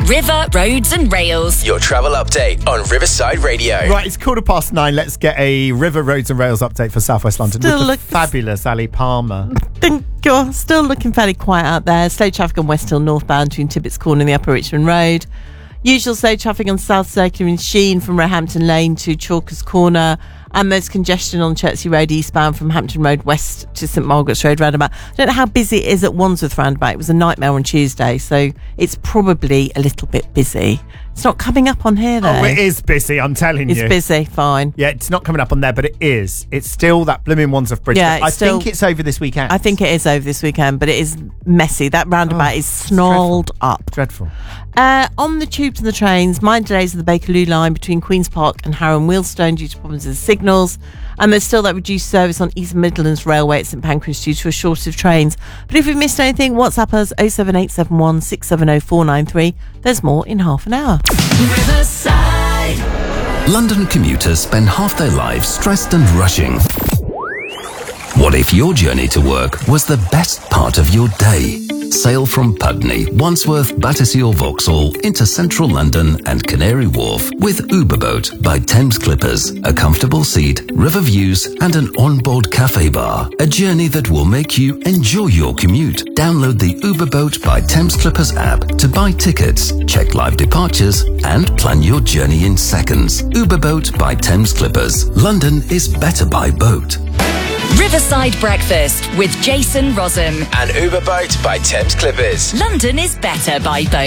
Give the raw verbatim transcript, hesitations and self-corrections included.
River, Roads and Rails. Your travel update on Riverside Radio. Right, it's quarter past nine. Let's get a River, Roads and Rails update for South West London Still with look- the fabulous Ali Palmer. Thank you. Still looking fairly quiet out there. Slow traffic on West Hill northbound between Tibbetts Corner and the Upper Richmond Road. Usual slow traffic on South Circular in Sheen from Roehampton Lane to Chalkers Corner. And there's congestion on Chertsey Road eastbound from Hampton Road west to St Margaret's Road roundabout. I don't know how busy it is at Wandsworth roundabout. It was a nightmare on Tuesday, so it's probably a little bit busy. It's not coming up on here, though. Oh, it is busy, I'm telling It's you. It's busy, fine. Yeah, it's not coming up on there, but it is. It's still that blooming Wandsworth Bridge. Yeah, it's I still- think it's over this weekend. I think it is over this weekend, but it is messy. That roundabout Oh, is snarled up. Dreadful. Uh, on the tubes and the trains, minor delays on the Bakerloo line between Queen's Park and Harrow and Wheelstone due to problems with the signals. And there's still that reduced service on East Midlands Railway at St Pancras due to a shortage of trains. But if you've missed anything, WhatsApp us oh seven eight seven one six seven oh four nine three. There's more in half an hour. Riverside. London commuters spend half their lives stressed and rushing. What if your journey to work was the best part of your day? Sail from Pudney, Wandsworth, Battersea or Vauxhall into central London and Canary Wharf with Uberboat by Thames Clippers. A comfortable seat, river views and an onboard cafe bar. A journey that will make you enjoy your commute. Download the Uberboat by Thames Clippers app to buy tickets, check live departures and plan your journey in seconds. Uberboat by Thames Clippers. London is better by boat. Riverside Breakfast with Jason Rossum. And Uberboat by Thames Clippers. London is better by boat.